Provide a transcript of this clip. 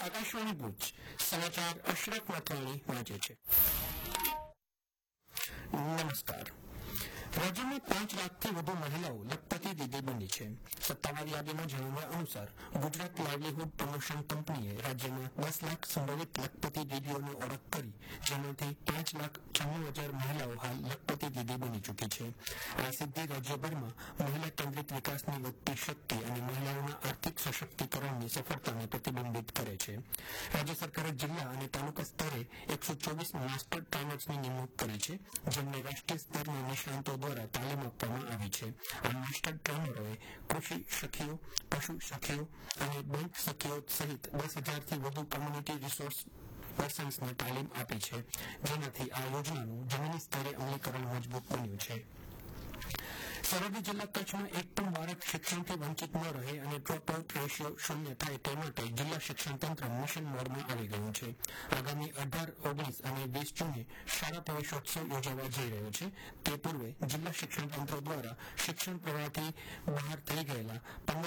આકાશવાણી ભુજ સમાચાર અશરફ મથાણી વાંચે છે. નમસ્કાર. રાજ્યમાં 5 લાખથી વધુ મહિલાઓ લખપતિ દીદી બની છે. સત્તાવાર યાદીમાં જણાવ્યા અનુસાર ગુજરાત લાઇવલીહુડ પ્રમોશન કંપનીએ રાજ્યમાં 10 લાખ સંભવિત લખપતિ દીદીઓની ઓળખ કરી, જેમાંથી 5,96,000 મહિલાઓ હાલ લખપતિ દીદી બની ચૂકી છે. આ સિદ્ધિ રાજ્યભરમાં મહિલા કેન્દ્રિત વિકાસની વધતી શક્તિ અને મહિલાઓના આર્થિક સશક્તિકરણની સફળતાને પ્રતિબિંબિત કરે છે. રાજ્ય સરકારે જિલ્લા અને તાલુકા સ્તરે 124 માસ્ટર ટ્રેનર્સની નિમણૂક કરી છે, જેમને રાષ્ટ્રીય સ્તરના નિષ્ણાંતો દ્વારા તાલીમ આપવામાં આવી છે. આ માસ્ટર ટ્રેનરોએ કૃષિ સખીઓ, પશુ સખીઓ અને બેંક સખીઓ સહિત 10,000થી વધુ કોમ્યુનિટી રિસોર્સ પર્સન્સને તાલીમ આપી છે, જેનાથી આ યોજનાનું જમીની સ્તરે અમલીકરણ મજબૂત બન્યું છે. સરહદી જિલ્લા કચ્છમાં એક પણ બાળક શિક્ષણથી વંચિત ન રહે અને ડ્રોપ આઉટ રેશિયો શૂન્ય થાય તે માટે જિલ્લા શિક્ષણ તંત્ર મિશન મોડમાં આવી ગયું છે. આગામી 18, 19 અને 20 જૂને શાળા પ્રવેશોત્સવ યોજાવા જઈ રહ્યો છે. તે પૂર્વે જિલ્લા શિક્ષણ તંત્ર દ્વારા શિક્ષણ પ્રવાહથી બહાર થઈ ગયેલા